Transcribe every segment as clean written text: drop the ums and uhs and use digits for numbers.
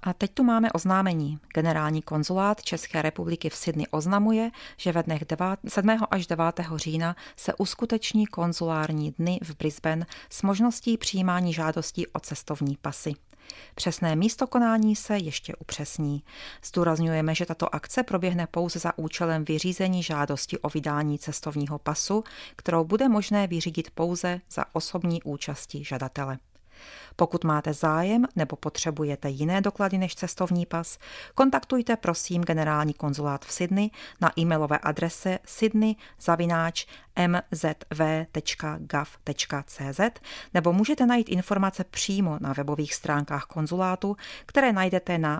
A teď tu máme oznámení. Generální konzulát České republiky v Sydney oznamuje, že ve dnech 7. až 9. října se uskuteční konzulární dny v Brisbane s možností přijímání žádostí o cestovní pasy. Přesné místo konání se ještě upřesní. Zdůrazňujeme, že tato akce proběhne pouze za účelem vyřízení žádosti o vydání cestovního pasu, kterou bude možné vyřídit pouze za osobní účasti žadatele. Pokud máte zájem nebo potřebujete jiné doklady než cestovní pas, kontaktujte prosím generální konzulát v Sydney na e-mailové adrese sydney@mzv.gov.cz nebo můžete najít informace přímo na webových stránkách konzulátu, které najdete na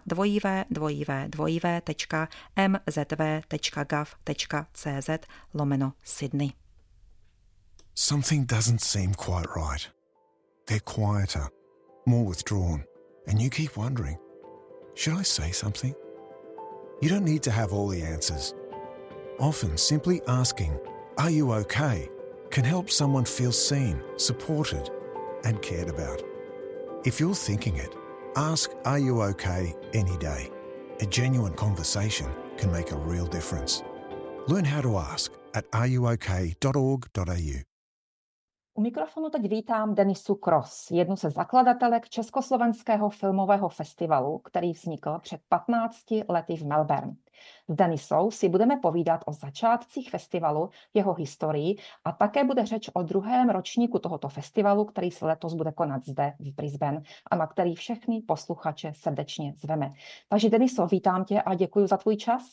www.mzv.gov.cz/Sydney. Something doesn't seem quite right. They're quieter, more withdrawn, and you keep wondering, should I say something? You don't need to have all the answers. Often simply asking, "Are you okay?" can help someone feel seen, supported, and cared about. If you're thinking it, ask, "Are you okay?" any day. A genuine conversation can make a real difference. Learn how to ask at areyouok.org.au. U mikrofonu teď vítám Denisu Cross, jednu ze zakladatelek Československého filmového festivalu, který vznikl před 15 lety v Melbourne. S Denisou si budeme povídat o začátcích festivalu, jeho historii a také bude řeč o druhém ročníku tohoto festivalu, který se letos bude konat zde v Brisbane a na který všechny posluchače srdečně zveme. Takže Deniso, vítám tě a děkuji za tvůj čas.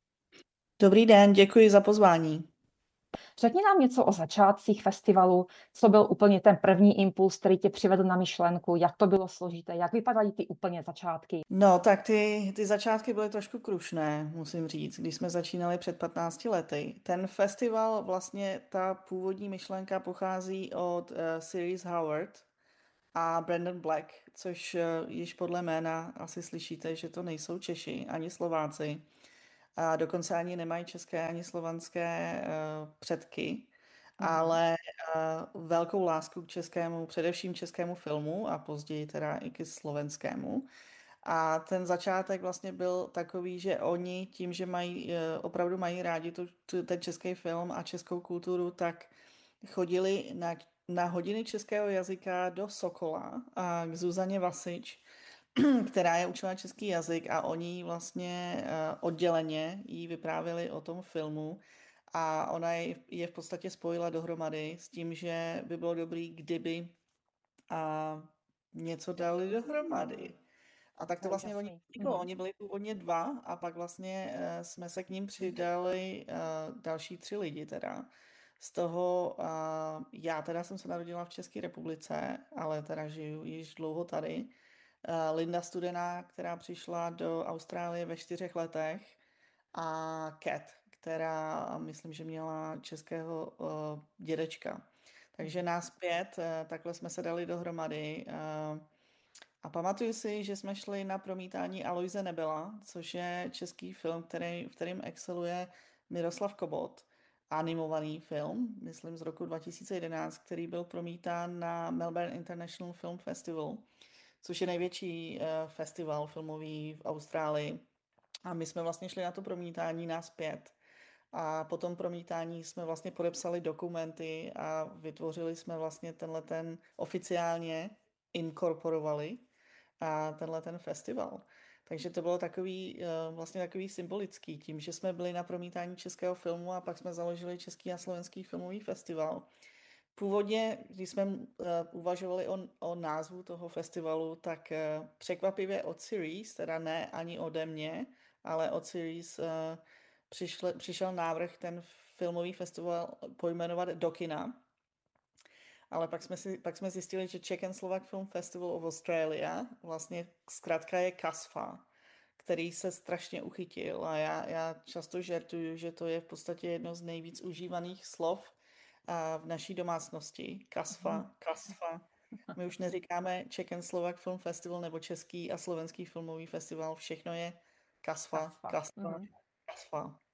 Dobrý den, děkuji za pozvání. Řekni nám něco o začátcích festivalu, co byl úplně ten první impuls, který tě přivedl na myšlenku, jak to bylo složité, jak vypadaly ty úplně začátky? No, tak ty začátky byly trošku krušné, musím říct, když jsme začínali před 15 lety. Ten festival, vlastně ta původní myšlenka pochází od Ceres Howard a Brandon Black, což již podle jména asi slyšíte, že to nejsou Češi ani Slováci. A dokonce ani nemají české ani slovanské předky, ale velkou lásku k českému, především českému filmu a později teda i k slovenskému. A ten začátek vlastně byl takový, že oni tím, že opravdu mají rádi ten český film a českou kulturu, tak chodili na hodiny českého jazyka do Sokola a k Zuzaně Vasič, která je učila český jazyk a oni vlastně odděleně jí vyprávěli o tom filmu a ona je v podstatě spojila dohromady s tím, že by bylo dobrý, kdyby něco dali dohromady. A tak to vlastně oni byli původně 2 a pak vlastně jsme se k ním přidali další 3 lidi teda. Z toho já teda jsem se narodila v České republice, ale teda žiju již dlouho tady. Linda Studená, která přišla do Austrálie ve 4 letech a Kat, která myslím, že měla českého dědečka. Takže nás 5, takhle jsme se dali dohromady a pamatuju si, že jsme šli na promítání Aloise Nebyla, což je český film, v kterém exceluje Miroslav Kobot, animovaný film, myslím z roku 2011, který byl promítán na Melbourne International Film Festival, což je největší festival filmový v Austrálii. A my jsme vlastně šli na to promítání nás 5. A po tom promítání jsme vlastně podepsali dokumenty a vytvořili jsme vlastně ten oficiálně inkorporovali ten festival. Takže to bylo vlastně takový symbolický tím, že jsme byli na promítání českého filmu a pak jsme založili Český a slovenský filmový festival. Původně, když jsme uvažovali o názvu toho festivalu, tak překvapivě od Ceres, teda ne ani ode mě, ale od Ceres přišel návrh ten filmový festival pojmenovat do kina. Ale pak jsme zjistili, že Czech and Slovak Film Festival of Australia, vlastně zkrátka je CASFA, který se strašně uchytil. A já často žertuju, že to je v podstatě jedno z nejvíc užívaných slov v naší domácnosti. CASFA. My už neříkáme Czech and Slovak Film Festival nebo Český a slovenský filmový festival. Všechno je CASFA.